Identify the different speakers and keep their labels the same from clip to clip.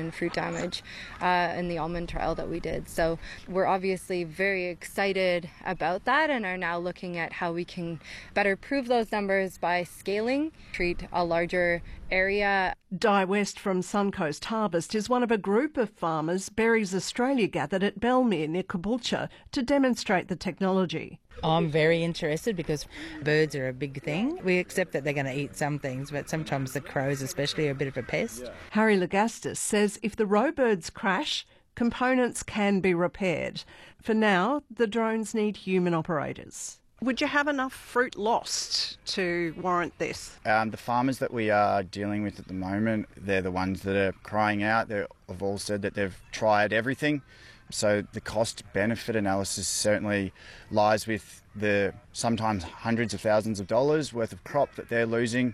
Speaker 1: in fruit damage in the almond trial that we did. So we're obviously very excited about that and are now looking at how we can better prove those numbers by scaling, treat a larger area.
Speaker 2: Di West from Suncoast Harvest is one of a group of farmers Berries Australia gathered at Belmere near Caboolture to demonstrate the technology.
Speaker 3: I'm very interested because birds are a big thing. We accept that they're going to eat some things, but sometimes the crows especially are a bit of a pest.
Speaker 2: Harry Lagastis says if the roe birds crash, components can be repaired. For now, the drones need human operators. Would you have enough fruit lost to warrant this?
Speaker 4: The farmers that we are dealing with at the moment, they're the ones that are crying out. They've all said that they've tried everything. So the cost-benefit analysis certainly lies with the sometimes hundreds of thousands of dollars worth of crop that they're losing.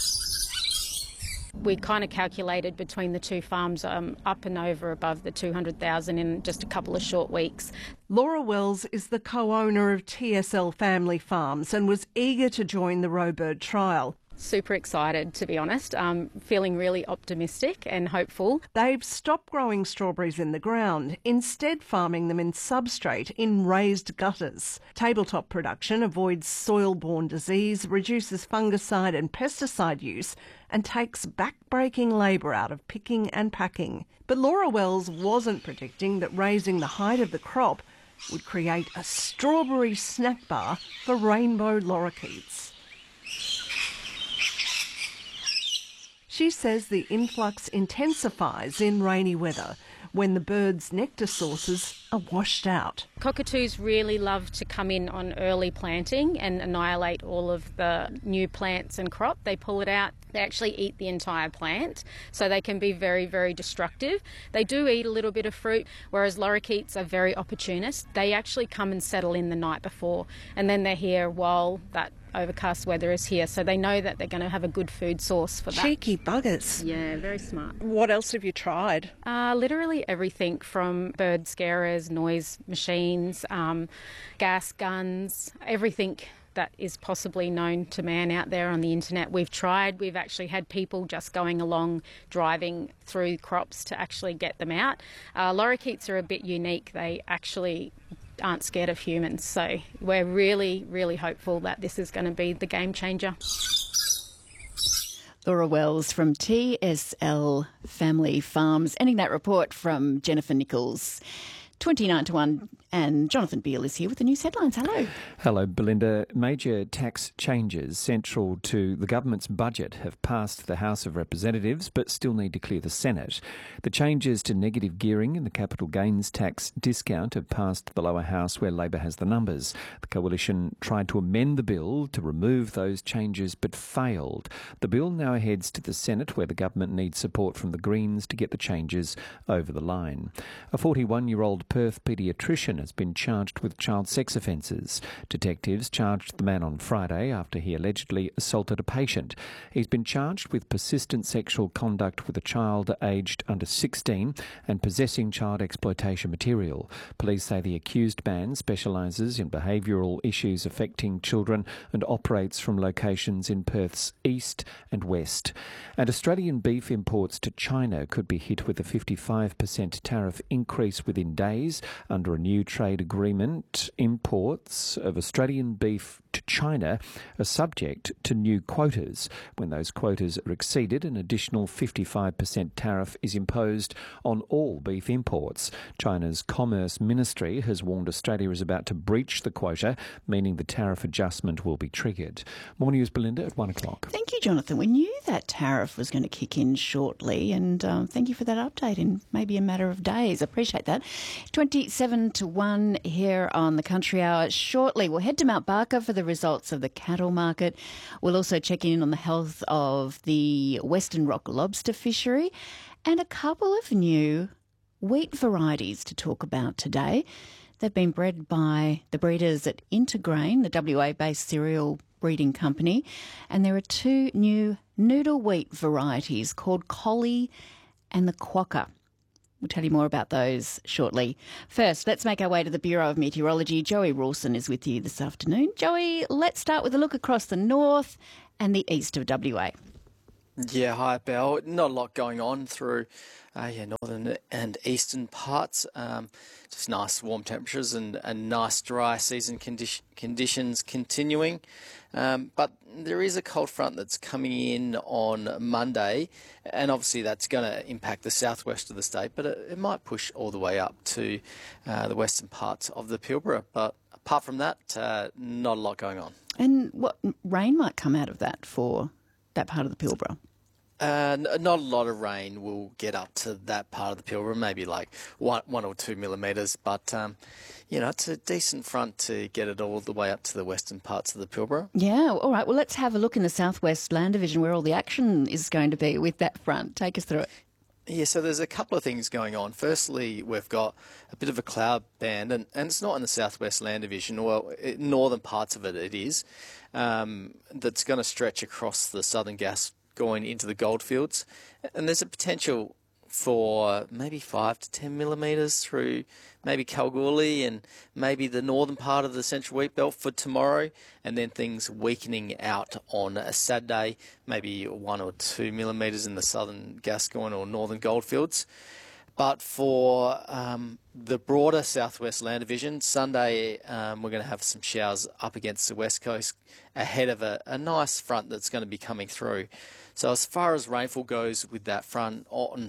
Speaker 5: We kind of calculated between the two farms up and over above the 200,000 in just a couple of short weeks.
Speaker 2: Laura Wells is the co-owner of TSL Family Farms and was eager to join the roe bird trial.
Speaker 5: Super excited, to be honest, feeling really optimistic and hopeful.
Speaker 2: They've stopped growing strawberries in the ground, instead farming them in substrate in raised gutters. Tabletop production avoids soil-borne disease, reduces fungicide and pesticide use, and takes back-breaking labour out of picking and packing. But Laura Wells wasn't predicting that raising the height of the crop would create a strawberry snack bar for rainbow lorikeets. She says the influx intensifies in rainy weather when the birds' nectar sources are washed out.
Speaker 5: Cockatoos really love to come in on early planting and annihilate all of the new plants and crop. They pull it out. They actually eat the entire plant, so they can be very, very destructive. They do eat a little bit of fruit, whereas lorikeets are very opportunist. They actually come and settle in the night before, and then they're here while that overcast weather is here, so they know that they're going to have a good food source for that.
Speaker 2: Cheeky buggers.
Speaker 5: Yeah, very smart.
Speaker 2: What else have you tried?
Speaker 5: Literally everything from bird scarers, noise machines, gas guns, everything that is possibly known to man out there on the internet. We've tried. We've actually had people just going along, driving through crops to actually get them out. Lorikeets are a bit unique. They actually aren't scared of humans. So we're really, really hopeful that this is going to be the game changer.
Speaker 6: Laura Wells from TSL Family Farms. Ending that report from Jennifer Nichols. 29 to 1, and Jonathan Beale is here with the news headlines. Hello.
Speaker 7: Hello, Belinda. Major tax changes central to the government's budget have passed the House of Representatives but still need to clear the Senate. The changes to negative gearing and the capital gains tax discount have passed the lower house where Labor has the numbers. The coalition tried to amend the bill to remove those changes but failed. The bill now heads to the Senate where the government needs support from the Greens to get the changes over the line. A 41-year-old Perth paediatrician has been charged with child sex offences. Detectives charged the man on Friday after he allegedly assaulted a patient. He's been charged with persistent sexual conduct with a child aged under 16 and possessing child exploitation material. Police say the accused man specialises in behavioural issues affecting children and operates from locations in Perth's east and west. And Australian beef imports to China could be hit with a 55% tariff increase within days. Under a new trade agreement, imports of Australian beef to China are subject to new quotas. When those quotas are exceeded, an additional 55% tariff is imposed on all beef imports. China's Commerce Ministry has warned Australia is about to breach the quota, meaning the tariff adjustment will be triggered. More news, Belinda, at 1 o'clock.
Speaker 6: Thank you, Jonathan. We knew that tariff was going to kick in shortly, and thank you for that update in maybe a matter of days. I appreciate that. 27 to 1 here on the Country Hour. Shortly, we'll head to Mount Barker for the results of the cattle market. We'll also check in on the health of the Western Rock lobster fishery and a couple of new wheat varieties to talk about today. They've been bred by the breeders at Intergrain, the WA-based cereal breeding company, and there are two new noodle wheat varieties called Collie and the Quokka. We'll tell you more about those shortly. First, let's make our way to the Bureau of Meteorology. Joey Rawson is with you this afternoon. Joey, let's start with a look across the north and the east of WA.
Speaker 8: Yeah, hi, Belle. Not a lot going on through northern and eastern parts. Just nice warm temperatures and nice dry season conditions continuing. But there is a cold front that's coming in on Monday, and obviously that's going to impact the southwest of the state, but it might push all the way up to the western parts of the Pilbara. But apart from that, not a lot going on.
Speaker 6: And what rain might come out of that for that part of the Pilbara?
Speaker 8: Not a lot of rain will get up to that part of the Pilbara, maybe like 1 or 2 millimetres, but it's a decent front to get it all the way up to the western parts of the Pilbara.
Speaker 6: Yeah, all right. Well, let's have a look in the Southwest Land Division where all the action is going to be with that front. Take us through it.
Speaker 8: Yeah, so there's a couple of things going on. Firstly, we've got a bit of a cloud band, and it's not in the Southwest Land Division, well, northern parts of it is, that's going to stretch across the southern gas going into the goldfields, and there's a potential for maybe 5 to 10 millimetres through maybe Kalgoorlie and maybe the northern part of the central wheat belt for tomorrow, and then things weakening out on a Saturday, maybe 1 or 2 millimetres in the southern Gascoyne or northern goldfields. But for the broader Southwest Land Division, Sunday we're going to have some showers up against the west coast ahead of a nice front that's going to be coming through. So as far as rainfall goes with that front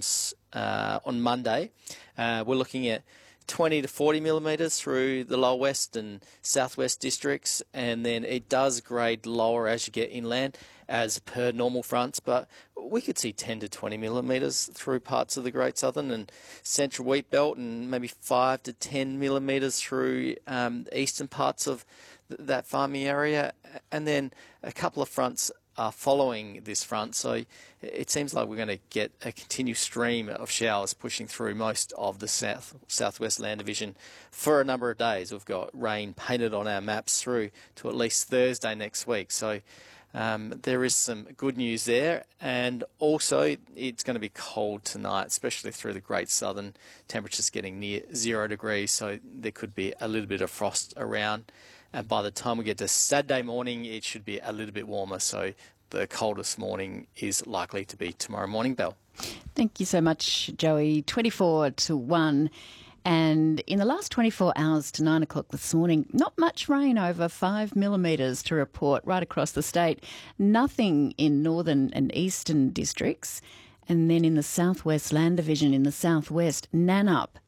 Speaker 8: on Monday, we're looking at 20 to 40 millimetres through the lower west and southwest districts, and then it does grade lower as you get inland as per normal fronts, but we could see 10 to 20 millimetres through parts of the Great Southern and Central Wheat Belt, and maybe 5 to 10 millimetres through eastern parts of that farming area, and then a couple of fronts are following this front, so it seems like we're going to get a continued stream of showers pushing through most of the Southwest Land Division for a number of days. We've got rain painted on our maps through to at least Thursday next week, so there is some good news there. And also it's going to be cold tonight, especially through the Great Southern, temperatures getting near 0 degrees, so there could be a little bit of frost around. And by the time we get to Saturday morning, it should be a little bit warmer. So the coldest morning is likely to be tomorrow morning, Belle.
Speaker 6: Thank you so much, Joey. 24 to 1. And in the last 24 hours to 9 o'clock this morning, not much rain, over 5 millimetres to report right across the state. Nothing in northern and eastern districts. And then in the Southwest Land Division in the southwest, Nannup,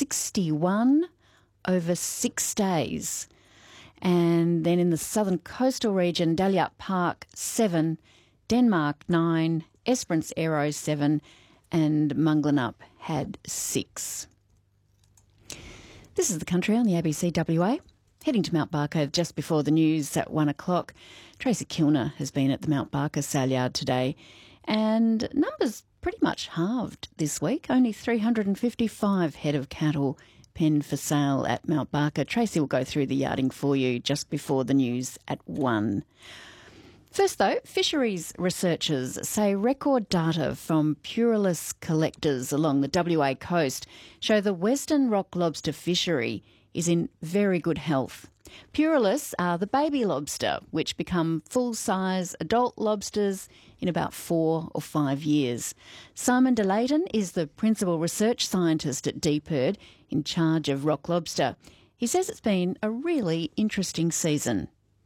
Speaker 6: 61 over 6 days. And then in the southern coastal region, Dalyup Park 7, Denmark 9, Esperance Aero 7, and Munglanup had 6. This is The Country on the ABC WA. Heading to Mount Barker just before the news at 1 o'clock. Tracy Kilner has been at the Mount Barker sale yard today, and numbers pretty much halved this week. Only 355 head of cattle penned for sale at Mount Barker. Tracy will go through the yarding for you just before the news at 1. First though, fisheries researchers say record data from Puralis collectors along the WA coast show the western rock lobster fishery is in very good health. Puralis are the baby lobster, which become full-size adult lobsters in about 4 or 5 years. Simon de Layton is the principal research scientist at DPIRD in charge of rock lobster. He says it's been a really interesting season.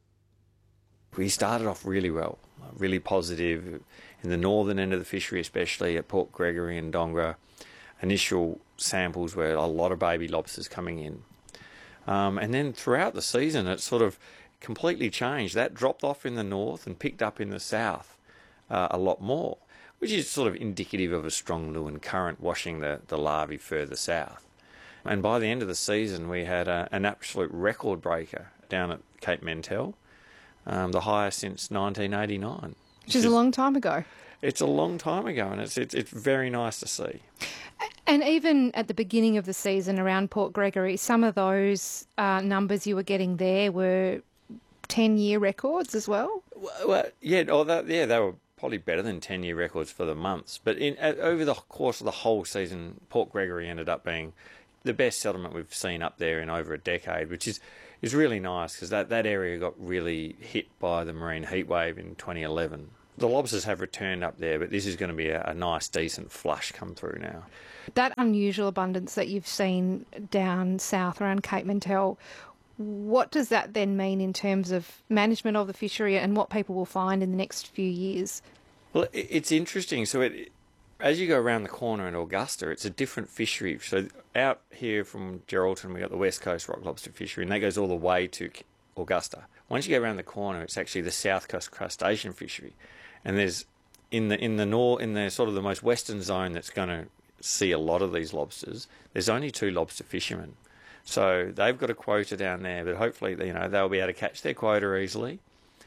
Speaker 9: We started off really well, really positive in the northern end of the fishery, especially at Port Gregory and Dongra. Initial samples were a lot of baby lobsters coming in. And then throughout the season, it sort of completely changed. That dropped off in the north and picked up in the south a lot more, which is sort of indicative of a strong Lewin current washing the larvae further south. And by the end of the season, we had an absolute record breaker down at Cape Mentelle, the highest since 1989.
Speaker 10: Which is a long time ago.
Speaker 9: It's a long time ago, and it's very nice to see.
Speaker 10: And even at the beginning of the season around Port Gregory, some of those numbers you were getting there were 10-year records as well?
Speaker 9: Well, yeah, they were probably better than 10-year records for the months. But over the course of the whole season, Port Gregory ended up being the best settlement we've seen up there in over a decade, which is really nice because that area got really hit by the marine heatwave in 2011. The lobsters have returned up there, but this is going to be a nice, decent flush come through now.
Speaker 10: That unusual abundance that you've seen down south around Cape Mentelle, what does that then mean in terms of management of the fishery and what people will find in the next few years?
Speaker 9: Well, it's interesting. So as you go around the corner in Augusta, it's a different fishery. So out here from Geraldton, we've got the West Coast rock lobster fishery, and that goes all the way to Augusta. Once you go around the corner, it's actually the South Coast crustacean fishery. And there's in the sort of the most western zone that's going to see a lot of these lobsters, there's only 2 lobster fishermen. So they've got a quota down there, but hopefully, they'll be able to catch their quota easily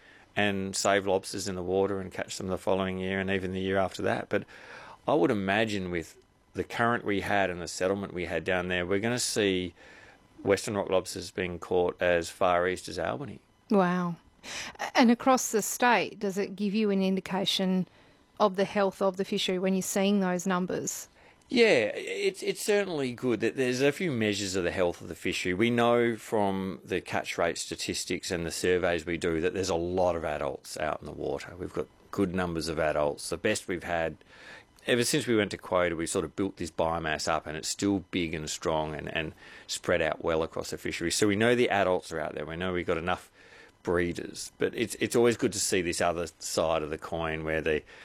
Speaker 9: and save lobsters in the water and catch them the following year and even the year after that. But I would imagine with the current we had and the settlement we had down there, we're going to see western rock lobsters being caught as far east as Albany.
Speaker 10: Wow. And across the state, does it give you an indication of the health of the fishery when you're seeing those numbers?
Speaker 9: Yeah, it's certainly good that there's a few measures of the health of the fishery. We know from the catch rate statistics and the surveys we do that there's a lot of adults out in the water. We've got good numbers of adults. The best we've had ever since we went to quota, we sort of built this biomass up, and it's still big and strong and spread out well across the fishery. So we know the adults are out there. We know we've got enough breeders, but it's always good to see this other side of the coin where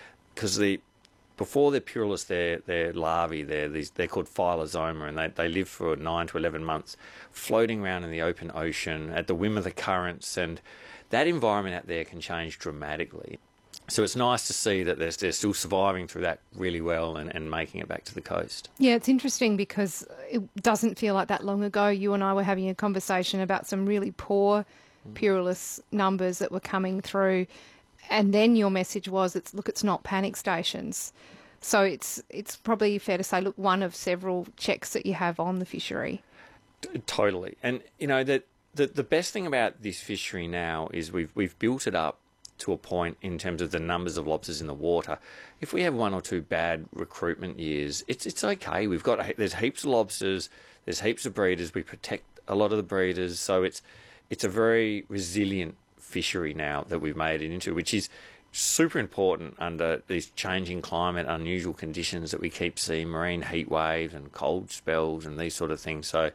Speaker 9: before they're purulus, they're larvae, they're called phylosoma, and they live for 9 to 11 months floating around in the open ocean at the whim of the currents, and that environment out there can change dramatically. So it's nice to see that they're still surviving through that really well and making it back to the coast.
Speaker 10: Yeah, it's interesting because it doesn't feel like that long ago. You and I were having a conversation about some really poor purulus numbers that were coming through, and then your message was, it's not panic stations. So it's probably fair to say, look, one of several checks that you have on the fishery.
Speaker 9: Totally. And, that the best thing about this fishery now is we've built it up to a point in terms of the numbers of lobsters in the water. If we have 1 or 2 bad recruitment years, it's okay. There's heaps of lobsters, there's heaps of breeders. We protect a lot of the breeders, so it's a very resilient fishery now that we've made it into, which is super important under these changing climate, unusual conditions that we keep seeing, marine heat waves and cold spells and these sort of things. So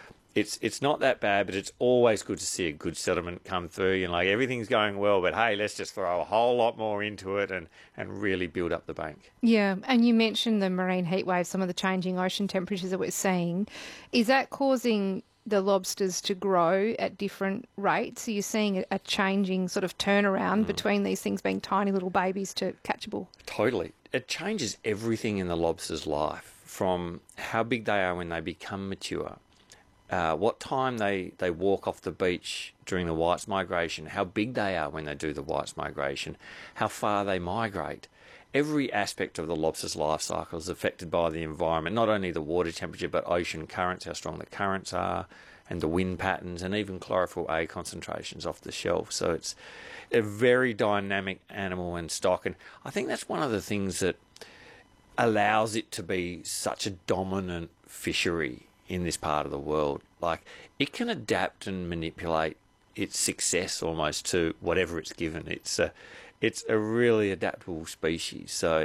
Speaker 9: it's not that bad, but it's always good to see a good settlement come through. Everything's going well, but hey, let's just throw a whole lot more into it and really build up the bank.
Speaker 10: Yeah, and you mentioned the marine heat waves, some of the changing ocean temperatures that we're seeing. Is that causing the lobsters to grow at different rates? Are you seeing a changing sort of turnaround between these things being tiny little babies to catchable?
Speaker 9: Totally. It changes everything in the lobster's life, from how big they are when they become mature, what time they walk off the beach during the whites migration, how big they are when they do the whites migration, how far they migrate. Every aspect of the lobster's life cycle is affected by the environment, not only the water temperature, but ocean currents, how strong the currents are, and the wind patterns, and even chlorophyll A concentrations off the shelf. So it's a very dynamic animal and stock, and I think that's one of the things that allows it to be such a dominant fishery in this part of the world. It can adapt and manipulate its success almost to whatever it's given. It's a really adaptable species, so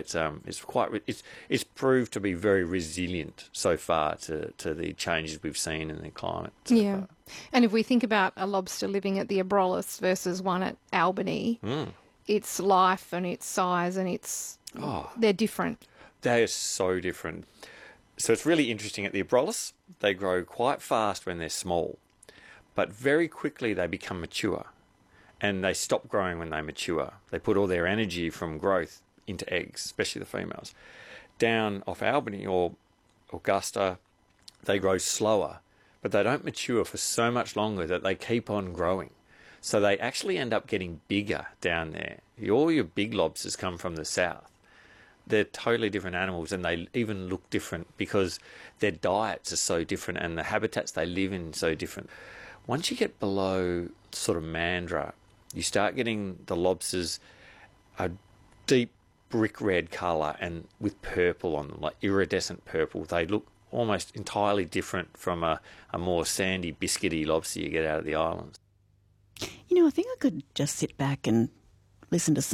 Speaker 9: it's proved to be very resilient so far to the changes we've seen in the climate. So far.
Speaker 10: And if we think about a lobster living at the Abrolhos versus one at Albany, its life and its size and they're different.
Speaker 9: They are so different. So it's really interesting. At the Abrolhos, they grow quite fast when they're small, but very quickly they become mature. And they stop growing when they mature. They put all their energy from growth into eggs, especially the females. Down off Albany or Augusta, they grow slower, but they don't mature for so much longer that they keep on growing. So they actually end up getting bigger down there. All your big lobsters come from the south. They're totally different animals, and they even look different because their diets are so different and the habitats they live in so different. Once you get below sort of Mandurah, you start getting the lobsters a deep brick red colour and with purple on them, like iridescent purple. They look almost entirely different from a more sandy, biscuity lobster you get out of the islands.
Speaker 6: I think I could just sit back and listen to Simon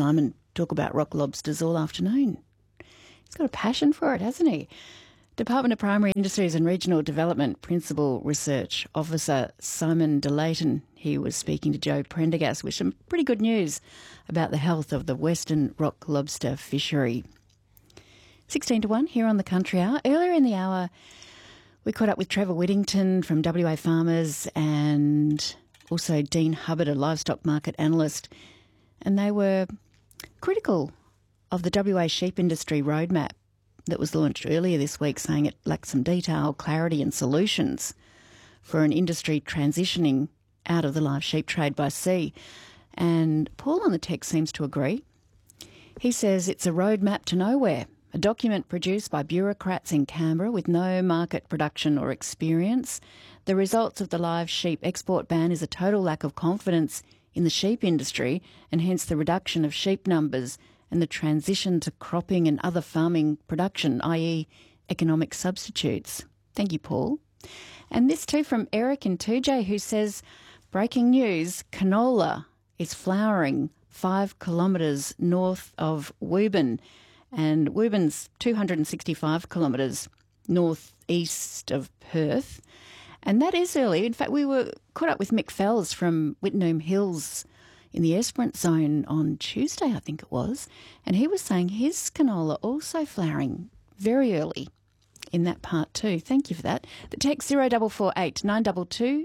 Speaker 6: talk about rock lobsters all afternoon. He's got a passion for it, hasn't he? Department of Primary Industries and Regional Development Principal Research Officer Simon DeLayton. He was speaking to Joe Prendergast with some pretty good news about the health of the Western rock lobster fishery. 16 to 1 here on the Country Hour. Earlier in the hour, we caught up with Trevor Whittington from WA Farmers and also Dean Hubbard, a livestock market analyst, and they were critical of the WA sheep industry roadmap that was launched earlier this week, saying it lacked some detail, clarity and solutions for an industry transitioning out of the live sheep trade by sea. And Paul on the text seems to agree. He says it's a roadmap to nowhere, a document produced by bureaucrats in Canberra with no market production or experience. The results of the live sheep export ban is a total lack of confidence in the sheep industry and hence the reduction of sheep numbers and the transition to cropping and other farming production, i.e. economic substitutes. Thank you, Paul. And this too from Eric in 2J, who says, breaking news, canola is flowering 5 kilometres north of Woburn, and Woburn's 265 kilometres northeast of Perth. And that is early. In fact, we were caught up with Mick Fells from Wittenoom Hills in the Esperance zone on Tuesday, I think it was, and he was saying his canola also flowering very early in that part too. Thank you for that. The text 0448 922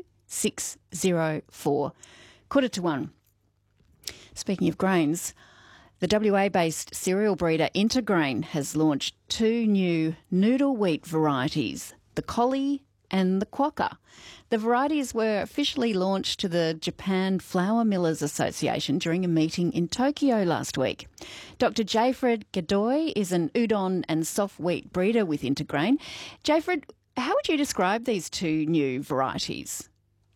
Speaker 6: 604. 1:45. Speaking of grains, the WA-based cereal breeder Intergrain has launched 2 new noodle wheat varieties, the Collie and the Quokka. The varieties were officially launched to the Japan Flour Millers Association during a meeting in Tokyo last week. Dr. Jayfred Gadoy is an udon and soft wheat breeder with Intergrain. Jayfred, how would you describe these 2 new varieties?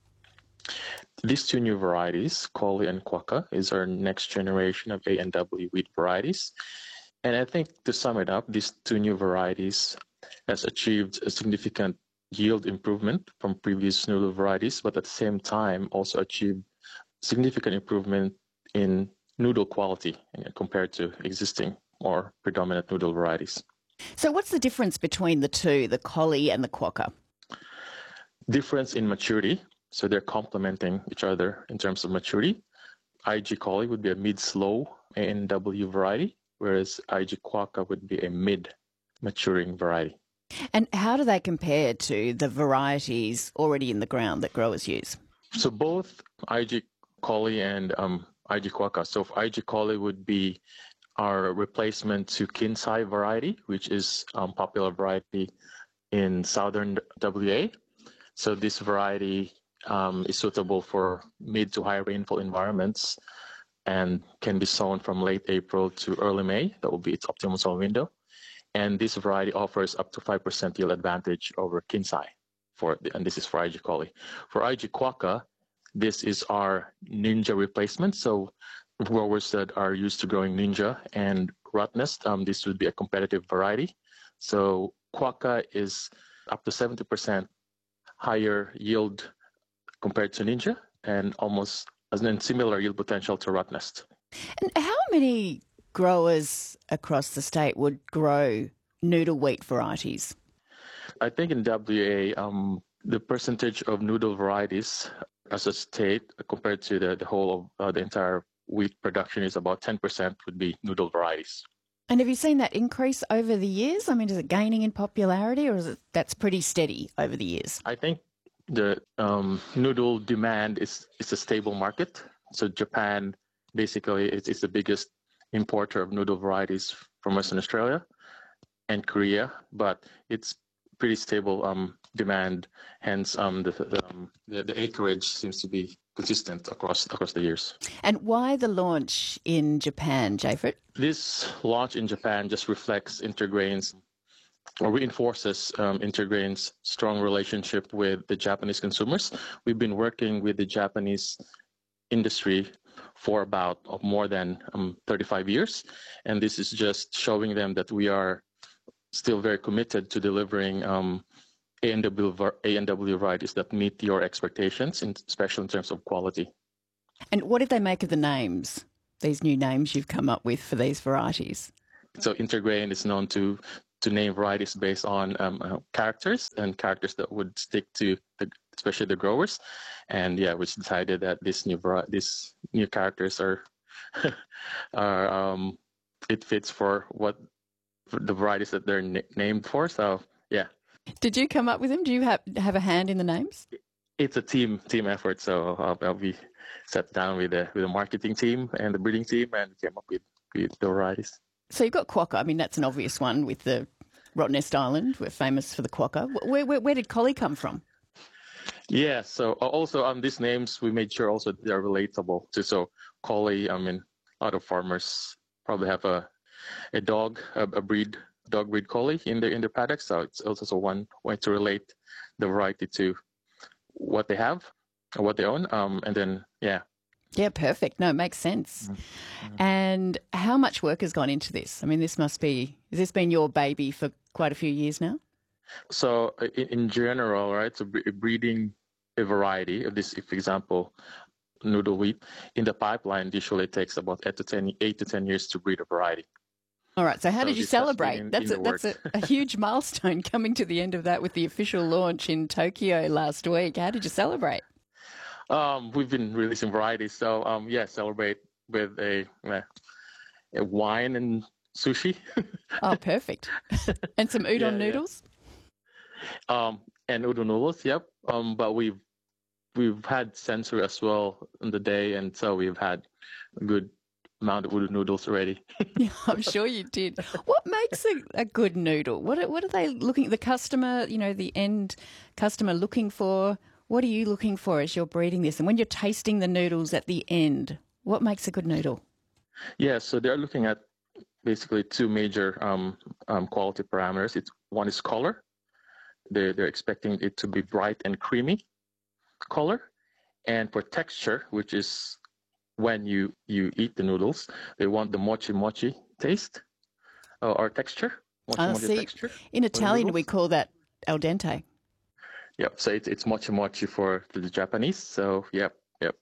Speaker 11: These 2 new varieties, Collie and Quokka, is our next generation of A&W wheat varieties. And I think to sum it up, these 2 new varieties has achieved a significant yield improvement from previous noodle varieties, but at the same time also achieved significant improvement in noodle quality compared to existing or predominant noodle varieties.
Speaker 6: So what's the difference between the 2, the Collie and the Quokka?
Speaker 11: Difference in maturity. So they're complementing each other in terms of maturity. IG Collie would be a mid-slow A&W variety, whereas IG Quokka would be a mid-maturing variety.
Speaker 6: And how do they compare to the varieties already in the ground that growers use?
Speaker 11: So both IG Collie and IG Quokka. So IG Collie would be our replacement to Kinsai variety, which is a popular variety in southern WA. So this variety is suitable for mid to high rainfall environments and can be sown from late April to early May. That will be its optimal sown window. And this variety offers up to 5% yield advantage over Kinsai, and this is for IG Collie. For IG Quokka, this is our Ninja replacement. So growers that are used to growing Ninja and Rottnest, this would be a competitive variety. So Quokka is up to 70% higher yield compared to Ninja and almost similar yield potential to Rottnest.
Speaker 6: And how many growers across the state would grow noodle wheat varieties?
Speaker 11: I think in WA, the percentage of noodle varieties as a state compared to the whole of the entire wheat production is about 10% would be noodle varieties.
Speaker 6: And have you seen that increase over the years? I mean, is it gaining in popularity or is it that's pretty steady over the years?
Speaker 11: I think the noodle demand is a stable market. So Japan basically is the biggest importer of noodle varieties from Western Australia and Korea, but it's pretty stable demand. Hence, the acreage seems to be consistent across the years.
Speaker 6: And why the launch in Japan, Jayfred?
Speaker 11: This launch in Japan just reflects Intergrain's or reinforces Intergrain's strong relationship with the Japanese consumers. We've been working with the Japanese industry for about more than 35 years. And this is just showing them that we are still very committed to delivering A&W varieties that meet your expectations, especially in terms of quality.
Speaker 6: And what did they make of the names? these new names you've come up with for these varieties?
Speaker 11: So Intergrain is known to name varieties based on characters and characters that would stick to especially the growers, and yeah, we decided that these new characters are it fits for the varieties that they're named for. So yeah.
Speaker 6: Did you come up with them? Do you have a hand in the names?
Speaker 11: It's a team effort. So I'll be sat down with the marketing team and the breeding team and came up with the varieties.
Speaker 6: So you've got quokka. I mean, that's an obvious one with the Rottnest Island. We're famous for the quokka. Where did collie come from?
Speaker 11: Yeah, so also these names, we made sure also they're relatable too. So collie, I mean, a lot of farmers probably have a dog breed collie in their paddock. So it's also one way to relate the variety to what they have or what they own. And then, yeah.
Speaker 6: Yeah, perfect. No, it makes sense. Mm-hmm. And how much work has gone into this? I mean, has this been your baby for quite a few years now?
Speaker 11: So in general, right, so breeding a variety of this, for example, noodle wheat, in the pipeline usually takes about 8 to 10 years to breed a variety.
Speaker 6: All right, so how did you celebrate? That's a huge milestone coming to the end of that with the official launch in Tokyo last week. How did you celebrate?
Speaker 11: We've been releasing varieties, so celebrate with a wine and sushi.
Speaker 6: Oh, perfect. And some udon noodles?
Speaker 11: And udon noodles, yep. But we've had sensory as well in the day, and so we've had a good amount of udon noodles already.
Speaker 6: Yeah, I'm sure you did. What makes a good noodle? What are they looking, the customer, the end customer looking for? What are you looking for as you're breeding this? And when you're tasting the noodles at the end, what makes a good noodle?
Speaker 11: Yeah, so they're looking at basically two major quality parameters. One is color. They're expecting it to be bright and creamy color. And for texture, which is when you eat the noodles, they want the mochi taste or texture. Mochi texture.
Speaker 6: In Italian, we call that al dente.
Speaker 11: Yep. So it's mochi for the Japanese. So yep.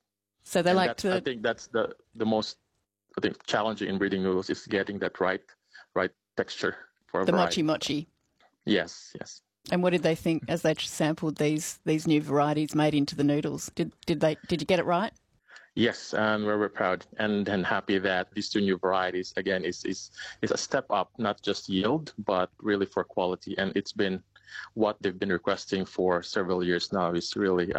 Speaker 6: So they I
Speaker 11: think that's the most challenging in breeding noodles is getting that right texture for a variety.
Speaker 6: Mochi.
Speaker 11: Yes.
Speaker 6: And what did they think as they sampled these new varieties made into the noodles? Did you get it right?
Speaker 11: Yes, and we're very proud and happy that these two new varieties again is a step up, not just yield, but really for quality. And it's been what they've been requesting for several years now is really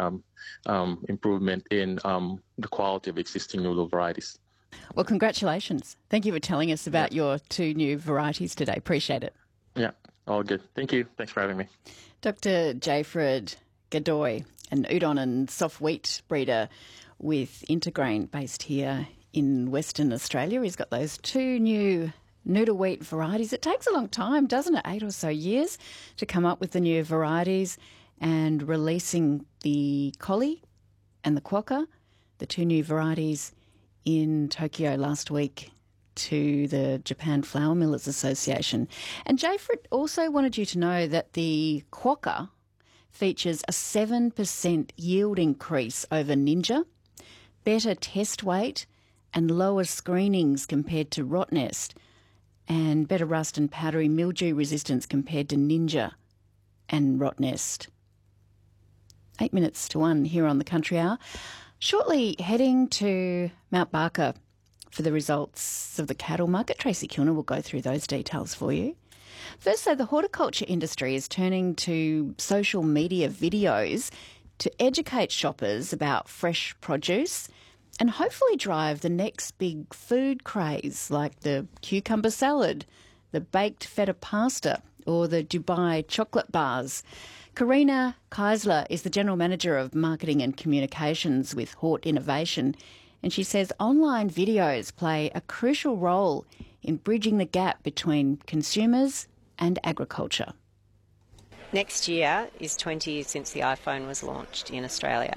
Speaker 11: improvement in the quality of existing noodle varieties.
Speaker 6: Well, congratulations. Thank you for telling us about your two new varieties today. Appreciate it.
Speaker 11: Yeah, all good. Thank you. Thanks for having me.
Speaker 6: Dr. Jayfred Gadoy, an udon and soft wheat breeder with Intergrain based here in Western Australia. He's got those two new noodle wheat varieties. It takes a long time, doesn't it? 8 or so years to come up with the new varieties, and releasing the collie and the quokka, the two new varieties, in Tokyo last week to the Japan Flour Millers Association. And Jayfred also wanted you to know that the quokka features a 7% yield increase over Ninja, better test weight and lower screenings compared to Rottnest, and better rust and powdery mildew resistance compared to Ninja and Rottnest. 8 minutes to 1 here on the Country Hour. Shortly heading to Mount Barker for the results of the cattle market. Tracy Kilner will go through those details for you. First, though, the horticulture industry is turning to social media videos to educate shoppers about fresh produce and hopefully drive the next big food craze like the cucumber salad, the baked feta pasta or the Dubai chocolate bars. Karina Keisler is the General Manager of Marketing and Communications with Hort Innovation, and she says online videos play a crucial role in bridging the gap between consumers and agriculture.
Speaker 12: Next year is 20 years since the iPhone was launched in Australia.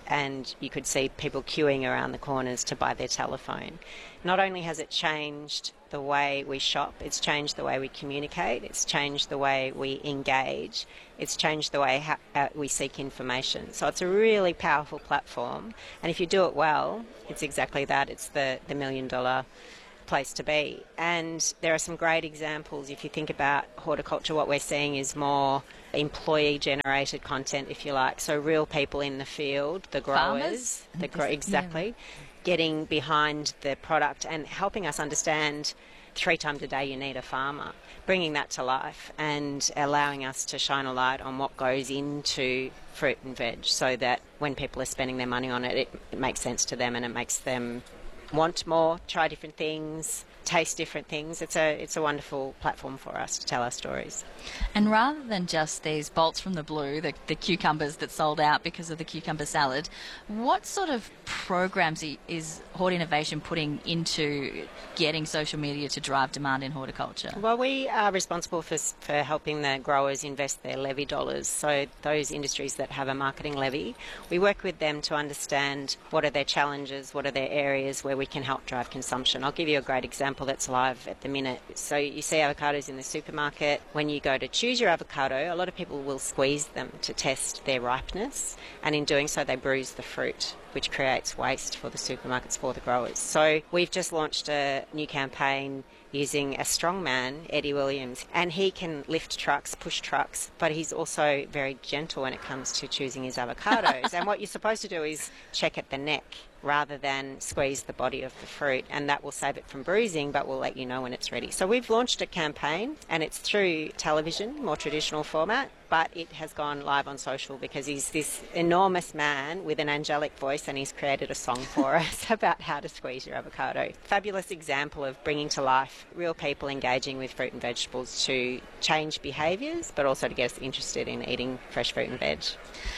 Speaker 12: and you could see people queuing around the corners to buy their telephone. Not only has it changed the way we shop, it's changed the way we communicate, it's changed the way we engage, it's changed the way we seek information. So it's a really powerful platform, and if you do it well, it's exactly that. It's the $1 million place to be. And there are some great examples. If you think about horticulture, what we're seeing is more employee-generated content, if you like. So real people in the field, the growers, exactly, getting behind the product and helping us understand 3 times a day you need a farmer, bringing that to life and allowing us to shine a light on what goes into fruit and veg, so that when people are spending their money on it, it makes sense to them and it makes them want more, try different things, taste different things. It's a wonderful platform for us to tell our stories.
Speaker 13: And rather than just these bolts from the blue, the cucumbers that sold out because of the cucumber salad, what sort of programs is Hort Innovation putting into getting social media to drive demand in horticulture?
Speaker 12: Well, we are responsible for helping the growers invest their levy dollars. So those industries that have a marketing levy, we work with them to understand what are their challenges, what are their areas where we can help drive consumption. I'll give you a great example that's live at the minute. So you see avocados in the supermarket. When you go to choose your avocado, a lot of people will squeeze them to test their ripeness, and in doing so they bruise the fruit, which creates waste for the supermarkets, for the growers. So we've just launched a new campaign using a strongman, Eddie Williams, and he can lift trucks, push trucks, but he's also very gentle when it comes to choosing his avocados. And what you're supposed to do is check at the neck rather than squeeze the body of the fruit, and that will save it from bruising, but will let you know when it's ready. So we've launched a campaign, and it's through television, more traditional format, but it has gone live on social because he's this enormous man with an angelic voice, and he's created a song for us about how to squeeze your avocado. Fabulous example of bringing to life real people engaging with fruit and vegetables to change behaviours, but also to get us interested in eating fresh fruit and veg.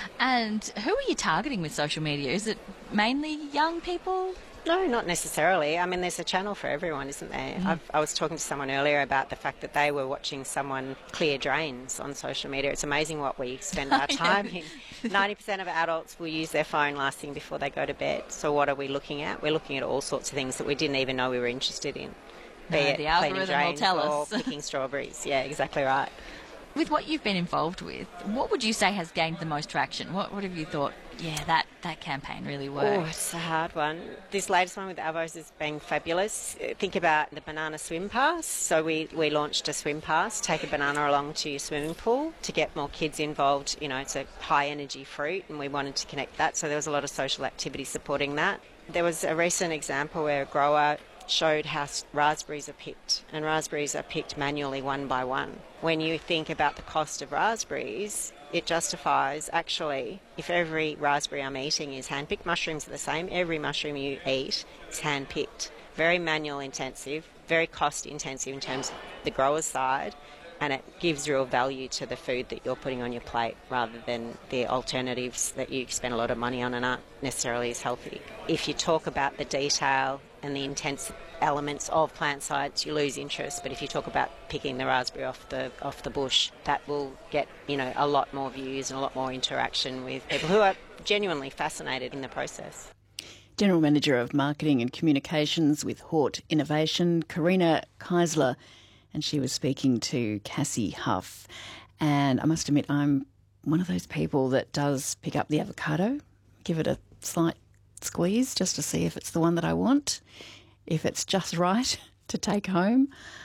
Speaker 13: And who are you targeting with social media? Is it mainly young people?
Speaker 12: No, not necessarily. I mean, there's a channel for everyone, isn't there? I was talking to someone earlier about the fact that they were watching someone clear drains on social media. It's amazing what we spend our time in. 90% of adults will use their phone last thing before they go to bed. So what are we looking at? We're looking at all sorts of things that we didn't even know we were interested in. Be it
Speaker 13: the algorithm will tell us.
Speaker 12: Or picking strawberries. Yeah, exactly right.
Speaker 13: With what you've been involved with, what would you say has gained the most traction? What have you thought, yeah, that campaign really worked?
Speaker 12: Oh, it's a hard one. This latest one with avos has been fabulous. Think about the banana swim pass. So we launched a swim pass, take a banana along to your swimming pool to get more kids involved. You know, it's a high energy fruit and we wanted to connect that. So there was a lot of social activity supporting that. There was a recent example where a grower showed how raspberries are picked, and raspberries are picked manually one by one. When you think about the cost of raspberries, it justifies actually if every raspberry I'm eating is hand-picked. Mushrooms are the same. Every mushroom you eat is hand-picked. Very manual intensive, very cost intensive in terms of the grower's side, and it gives real value to the food that you're putting on your plate rather than the alternatives that you spend a lot of money on and aren't necessarily as healthy. If you talk about the detail and the intense elements of plant science, you lose interest. But if you talk about picking the raspberry off the bush, that will get, you know, a lot more views and a lot more interaction with people who are genuinely fascinated in the process.
Speaker 6: General Manager of Marketing and Communications with Hort Innovation, Karina Keisler, and she was speaking to Cassie Huff. And I must admit, I'm one of those people that does pick up the avocado, give it a slight squeeze just to see if it's the one that I want, if it's just right to take home.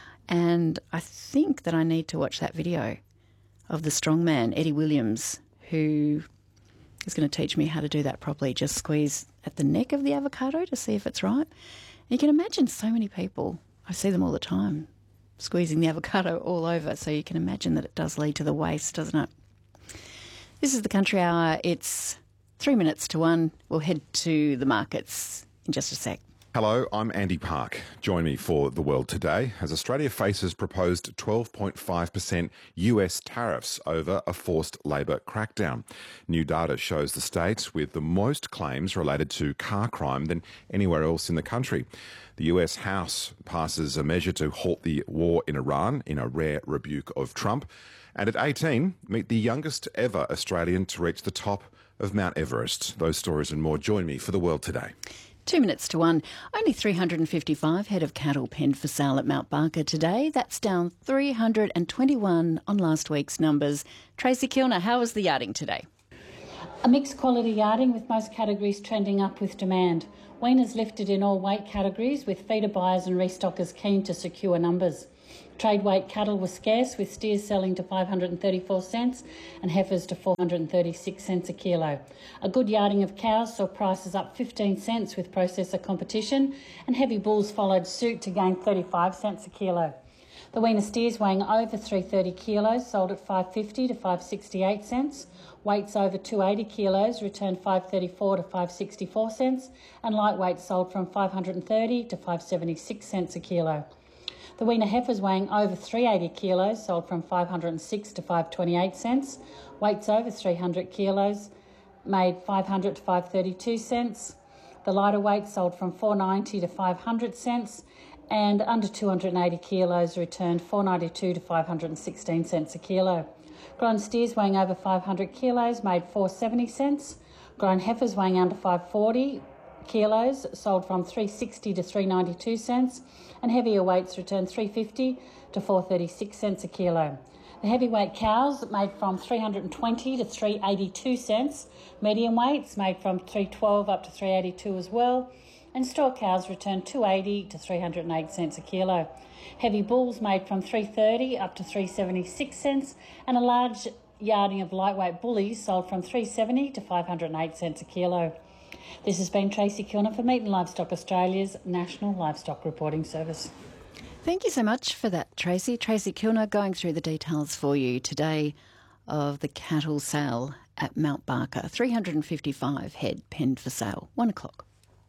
Speaker 6: And I think that I need to watch that video of the strongman, Eddie Williams, who is going to teach me how to do that properly. Just squeeze at the neck of the avocado to see if it's right. And you can imagine so many people, I see them all the time, squeezing the avocado all over. So you can imagine that it does lead to the waste, doesn't it? This is the Country Hour. It's 3 minutes to 1. We'll head to the markets in just a sec.
Speaker 14: Hello, I'm Andy Park. Join me for The World Today as Australia faces proposed 12.5% US tariffs over a forced labour crackdown. New data shows the state with the most claims related to car crime than anywhere else in the country. The US House passes a measure to halt the war in Iran in a rare rebuke of Trump. And at 18, meet the youngest ever Australian to reach the top of Mount Everest. Those stories and more. Join me for The World Today.
Speaker 6: 2 minutes to 1. Only 355 head of cattle penned for sale at Mount Barker today. That's down 321 on last week's numbers. Tracy Kilner, how was the yarding today?
Speaker 15: A mixed quality yarding with most categories trending up with demand. Weaners lifted in all weight categories with feeder buyers and restockers keen to secure numbers. Trade weight cattle were scarce with steers selling to 534 cents and heifers to 436 cents a kilo. A good yarding of cows saw prices up 15 cents with processor competition, and heavy bulls followed suit to gain 35 cents a kilo. The weaner steers weighing over 330 kilos sold at 550 to 568 cents. Weights over 280 kilos returned 534 to 564 cents, and lightweight sold from 530 to 576 cents a kilo. The weaner heifers weighing over 380 kilos sold from 506 to 528 cents. Weights over 300 kilos made 500 to 532 cents. The lighter weight sold from 490 to 500 cents, and under 280 kilos returned 492 to 516 cents a kilo. Grown steers weighing over 500 kilos made 470 cents. Grown heifers weighing under 540 kilos sold from 360 to 392 cents, and heavier weights returned 350 to 436 cents a kilo. The heavyweight cows made from 320 to 382 cents. Medium weights made from 312 up to 382 as well, and store cows returned 280 to 308 cents a kilo. Heavy bulls made from 330 up to 376 cents, and a large yarding of lightweight bullies sold from 370 to 508 cents a kilo. This has been Tracy Kilner for Meat and Livestock Australia's National Livestock Reporting Service.
Speaker 6: Thank you so much for that, Tracy. Tracy Kilner going through the details for you today of the cattle sale at Mount Barker. 355 head penned for sale. 1 o'clock.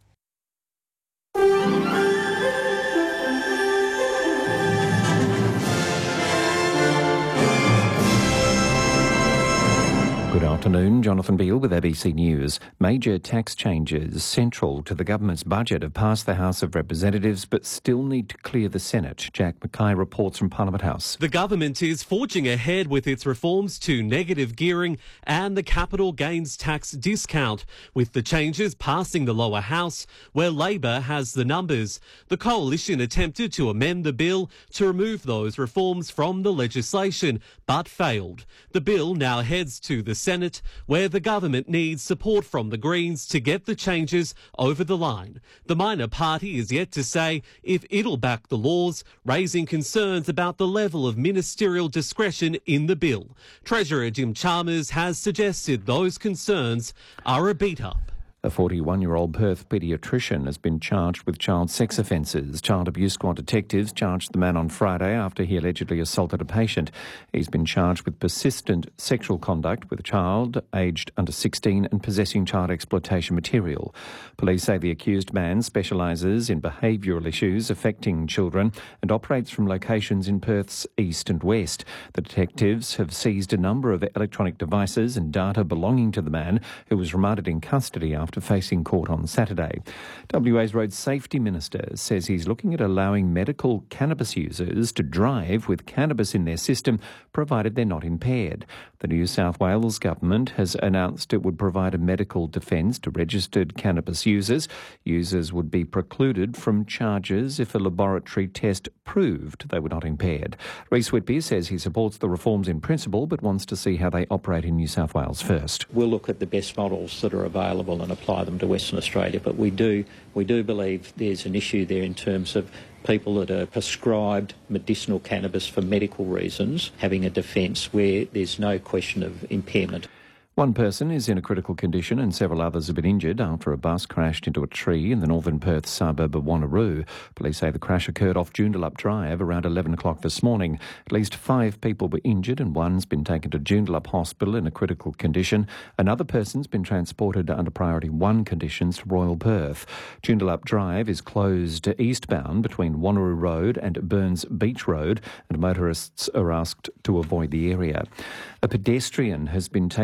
Speaker 7: Good afternoon, Jonathan Beale with ABC News. Major tax changes central to the government's budget have passed the House of Representatives but still need to clear the Senate. Jack Mackay reports from Parliament House.
Speaker 16: The government is forging ahead with its reforms to negative gearing and the capital gains tax discount, with the changes passing the lower house, where Labor has the numbers. The coalition attempted to amend the bill to remove those reforms from the legislation, but failed. The bill now heads to the Senate, where the government needs support from the Greens to get the changes over the line. The minor party is yet to say if it'll back the laws, raising concerns about the level of ministerial discretion in the bill. Treasurer Jim Chalmers has suggested those concerns are a beat-up.
Speaker 7: A 41-year-old Perth paediatrician has been charged with child sex offences. Child Abuse Squad detectives charged the man on Friday after he allegedly assaulted a patient. He's been charged with persistent sexual conduct with a child aged under 16 and possessing child exploitation material. Police say the accused man specialises in behavioural issues affecting children and operates from locations in Perth's east and west. The detectives have seized a number of electronic devices and data belonging to the man, who was remanded in custody after facing court on Saturday. WA's Road Safety Minister says he's looking at allowing medical cannabis users to drive with cannabis in their system, provided they're not impaired. The New South Wales government has announced it would provide a medical defence to registered cannabis users. Users would be precluded from charges if a laboratory test proved they were not impaired. Rhys Whitby says he supports the reforms in principle, but wants to see how they operate in New South Wales first.
Speaker 17: We'll look at the best models that are available and apply them to Western Australia, but we do believe there's an issue there in terms of people that are prescribed medicinal cannabis for medical reasons having a defence where there's no question of impairment.
Speaker 7: One person is in a critical condition and several others have been injured after a bus crashed into a tree in the northern Perth suburb of Wanneroo. Police say the crash occurred off Joondalup Drive around 11 o'clock this morning. At least 5 people were injured and one's been taken to Joondalup Hospital in a critical condition. Another person's been transported under Priority 1 conditions to Royal Perth. Joondalup Drive is closed eastbound between Wanneroo Road and Burns Beach Road, and motorists are asked to avoid the area. A pedestrian has been taken to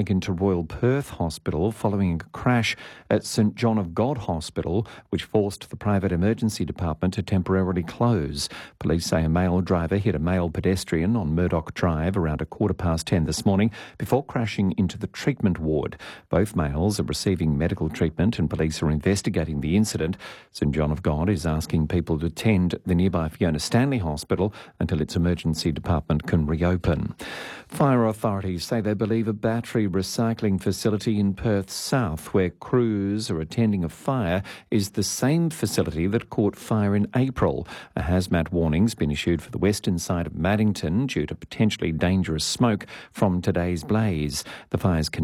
Speaker 7: Royal Perth Hospital following a crash at St John of God Hospital, which forced the private emergency department to temporarily close. Police say a male driver hit a male pedestrian on Murdoch Drive around 10:15 this morning before crashing into the treatment ward. Both males are receiving medical treatment and police are investigating the incident. St John of God is asking people to attend the nearby Fiona Stanley Hospital until its emergency department can reopen. Fire authorities say they believe a battery recycling facility in Perth South, where crews are attending a fire, is the same facility that caught fire in April. A hazmat warning's been issued for the western side of Maddington due to potentially dangerous smoke from today's blaze. The fire's